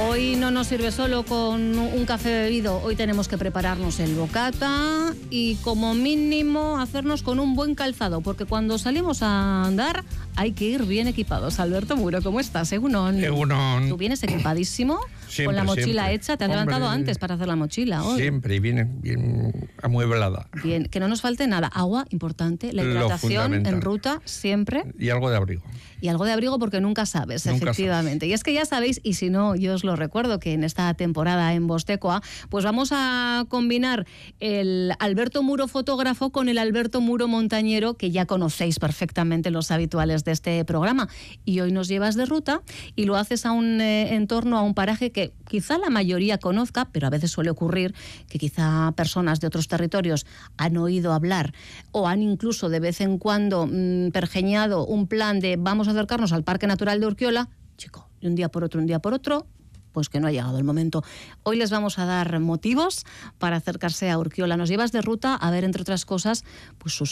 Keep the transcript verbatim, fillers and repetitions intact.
Hoy no nos sirve solo con un café bebido, hoy tenemos que prepararnos el bocata y como mínimo hacernos con un buen calzado, porque cuando salimos a andar hay que ir bien equipados. Alberto Muro, ¿cómo estás? Egunon. Egunon. ¿Tú vienes equipadísimo? Siempre, con la mochila siempre. hecha, te has Hombre, levantado antes para hacer la mochila hoy. Siempre, bien, bien amueblada. Bien, que no nos falte nada. Agua, importante, la Lo hidratación fundamental. en ruta, siempre. Y algo de abrigo. Y algo de abrigo porque nunca sabes, Nunca efectivamente. sabes. Y es que ya sabéis, y si no, yo os lo recuerdo, que en esta temporada en Bostecoa, pues vamos a combinar el Alberto Muro fotógrafo con el Alberto Muro montañero, que ya conocéis perfectamente los habituales de este programa. Y hoy nos llevas de ruta y lo haces a un eh, entorno, a un paraje que quizá la mayoría conozca, pero a veces suele ocurrir que quizá personas de otros territorios han oído hablar o han incluso de vez en cuando mmm, pergeñado un plan de vamos a acercarnos al Parque Natural de Urkiola, chico, y un día por otro, un día por otro, pues que no ha llegado el momento. Hoy les vamos a dar motivos para acercarse a Urkiola. Nos llevas de ruta a ver, entre otras cosas, pues sus